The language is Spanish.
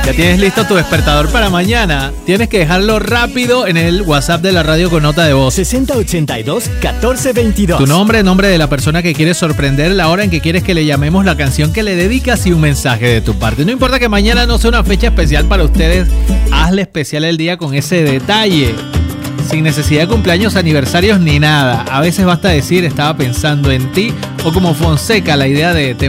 Ya tienes listo tu despertador para mañana. Tienes que dejarlo rápido en el WhatsApp de la radio con nota de voz. 6082-1422. Tu nombre, nombre de la persona que quieres sorprender, la hora en que quieres que le llamemos, la canción que le dedicas y un mensaje de tu parte. No importa que mañana no sea una fecha especial para ustedes, hazle especial el día con ese detalle. Sin necesidad de cumpleaños, aniversarios ni nada. A veces basta decir estaba pensando en ti, o como Fonseca, la idea de